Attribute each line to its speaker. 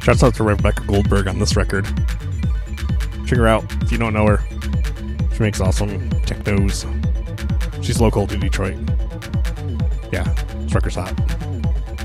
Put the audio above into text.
Speaker 1: Shouts out to Rebecca Goldberg on this record. Check her out if you don't know her. She makes awesome technos. She's local to Detroit. Yeah, this record's hot.